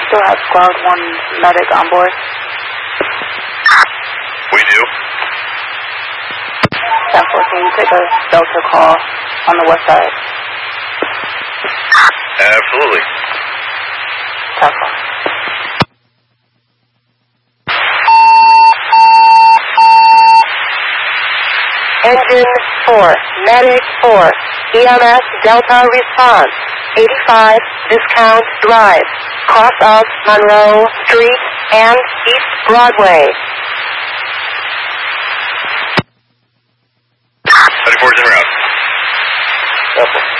still have Squad 1 medic on board? We do. 1014, take a Delta call on the west side. Absolutely. Delta. Engine 4, Medic 4, EMS Delta response, 85 Discount Drive, cross of Monroe Street and East Broadway. 34's en route. Delta.